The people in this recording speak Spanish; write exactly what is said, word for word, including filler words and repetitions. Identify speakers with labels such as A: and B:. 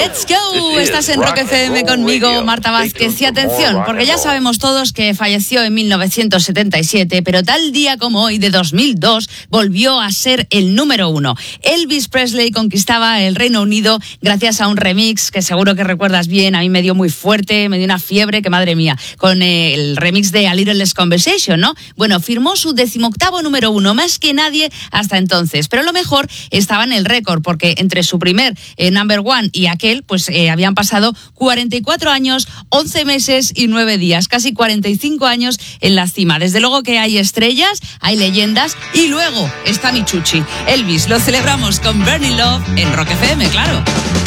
A: Let's go. Estás en Rock F M conmigo, Marta Vázquez. Y atención, porque ya sabemos todos que falleció en mil novecientos setenta y siete, pero tal día como hoy, de dos mil dos, volvió a ser el número uno. Elvis Presley conquistaba el Reino Unido gracias a un remix que seguro que recuerdas bien. A mí me dio muy fuerte, me dio una fiebre, que madre mía, con el remix de A Little Less Conversation, ¿no? Bueno, firmó su decimoctavo número uno, más que nadie hasta entonces. Pero lo mejor estaba en el récord, porque entre su primer eh, number one y aquel, pues eh, habían pasado cuarenta y cuatro años, once meses y nueve días, casi cuarenta y cinco años en la cima. Desde luego que hay estrellas, hay leyendas y luego está mi chuchi. Elvis, lo celebramos con Burning Love en Rock F M, claro.